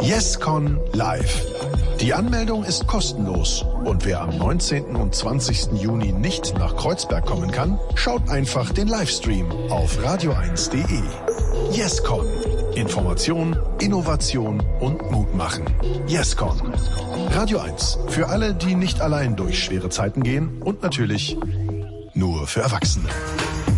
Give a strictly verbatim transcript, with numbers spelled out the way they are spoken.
YesCon live. Die Anmeldung ist kostenlos und wer am neunzehnten und zwanzigsten Juni nicht nach Kreuzberg kommen kann, schaut einfach den Livestream auf radio eins punkt de. YesCon. Information, Innovation und Mut machen. YesCon. Radio eins. Für alle, die nicht allein durch schwere Zeiten gehen und natürlich nur für Erwachsene.